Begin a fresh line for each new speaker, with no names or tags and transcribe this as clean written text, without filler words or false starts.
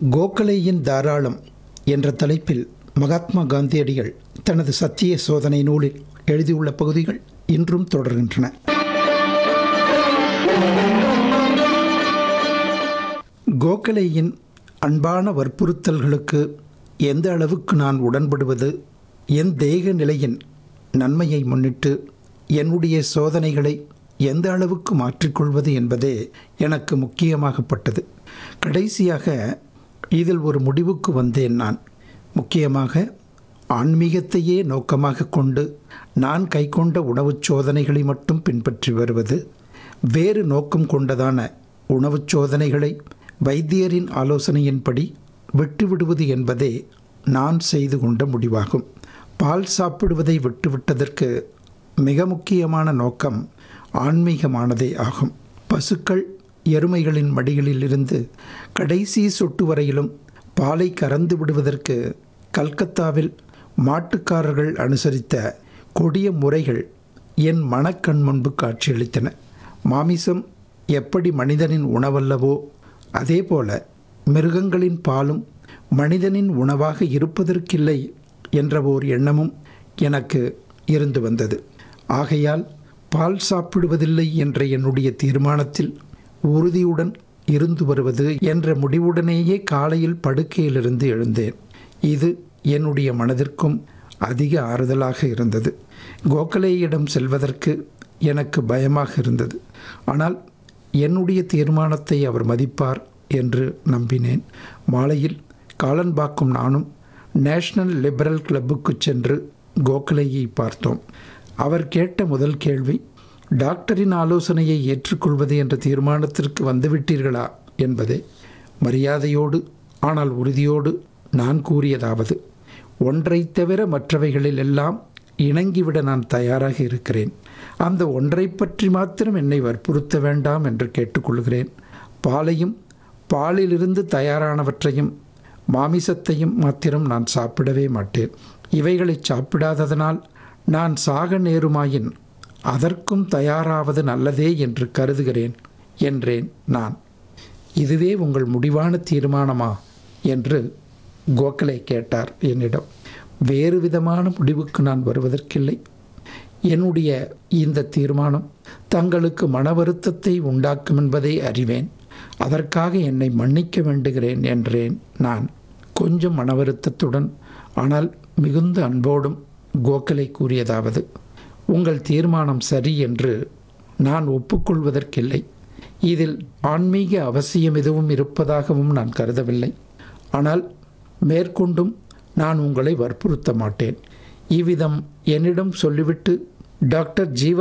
கோகலேயின் தாராளம் என்ற தலைப்பில் மகாத்மா காந்தியடிகள் தனது சத்திய சோதனை நூலில் எழுதியுள்ள பகுதிகள் இன்றும் தொடர்கின்றன. கோகலேயின் அன்பான வற்புறுத்தல்களுக்கு எந்த அளவுக்கு நான் உடன்படுவது, என் தேக நிலையின் நன்மையை முன்னிட்டு என்னுடைய சோதனைகளை எந்த அளவுக்கு மாற்றிக்கொள்வது என்பதே எனக்கு முக்கியமாகப்பட்டது. கடைசியாக இதில் ஒரு முடிவுக்கு வந்தேன். நான் முக்கியமாக ஆன்மீகத்தையே நோக்கமாக கொண்டு நான் கைக்கொண்ட உணவுச் சோதனைகளை மட்டும் பின்பற்றி வருவது, வேறு நோக்கம் கொண்டதான உணவுச் சோதனைகளை வைத்தியரின் ஆலோசனையின்படி விட்டுவிடுவது என்பதே நான் செய்து கொண்ட முடிவாகும். பால் சாப்பிடுவதை விட்டுவிட்டதற்கு மிக முக்கியமான நோக்கம் ஆன்மீகமானதே ஆகும். பசுக்கள் எருமைகளின் மடிகளில் இருந்து கடைசி சொட்டு வரையிலும் பாலை கறந்து விடுவதற்கு கல்கத்தாவில் மாட்டுக்காரர்கள் அனுசரித்த கொடிய முறைகள் என் மனக்கண் முன்பு காட்சியளித்தன. மாமிசம் எப்படி மனிதனின் உணவல்லவோ, அதேபோல மிருகங்களின் பாலும் மனிதனின் உணவாக இருப்பதற்கில்லை என்ற ஓர் எண்ணமும் எனக்கு இருந்து வந்தது. ஆகையால் பால் சாப்பிடுவதில்லை என்ற என்னுடைய தீர்மானத்தில் உறுதியுடன் இருந்து வருவது என்ற முடிவுடனேயே காலையில் படுக்கையிலிருந்து எழுந்தேன். இது என்னுடைய மனதிற்கும் அதிக ஆறுதலாக இருந்தது. கோகலேயிடம் செல்வதற்கு எனக்கு பயமாக இருந்தது. ஆனால் என்னுடைய தீர்மானத்தை அவர் மதிப்பார் என்று நம்பினேன். மாலையில் காலன்பாக்கும் நானும் நேஷனல் லிபரல் கிளப்புக்கு சென்று கோகலேயை பார்த்தோம். அவர் கேட்ட முதல் கேள்வி, டாக்டரின் ஆலோசனையை ஏற்றுக்கொள்வது என்ற தீர்மானத்திற்கு வந்துவிட்டீர்களா என்பதே. மரியாதையோடு ஆனால் உறுதியோடு நான் கூறியதாவது, ஒன்றை தவிர மற்றவைகளில் எல்லாம் இணங்கிவிட நான் தயாராக இருக்கிறேன். அந்த ஒன்றை பற்றி மாத்திரம் என்னை வற்புறுத்த வேண்டாம் என்று கேட்டுக்கொள்கிறேன். பாலையும் பாலிலிருந்து தயாரானவற்றையும் மாமிசத்தையும் மாத்திரம் நான் சாப்பிடவே மாட்டேன். இவைகளை சாப்பிடாததனால் நான் சாக நேருமாயின் அதற்கும் தயாராவது நல்லதே என்று கருதுகிறேன் என்றேன் நான். இதுவே உங்கள் முடிவான தீர்மானமா என்று கோகலே கேட்டார் என்னிடம். வேறு விதமான முடிவுக்கு நான் வருவதற்கில்லை. என்னுடைய இந்த தீர்மானம் தங்களுக்கு மன வருத்தத்தை உண்டாக்கும் என்பதை அறிவேன். அதற்காக என்னை மன்னிக்க வேண்டுகிறேன் என்றேன் நான். கொஞ்சம் மன வருத்தத்துடன் ஆனால் மிகுந்த அன்போடும் கோகலே கூறியதாவது, உங்கள் தீர்மானம் சரி என்று நான் ஒப்புக்கொள்வதற்கில்லை. இதில் ஆன்மீக அவசியம் எதுவும் இருப்பதாகவும் நான் கருதவில்லை. ஆனால் மேற்கொண்டும் நான் உங்களை வற்புறுத்த மாட்டேன். இவ்விதம் என்னிடம் சொல்லிவிட்டு டாக்டர் ஜீவ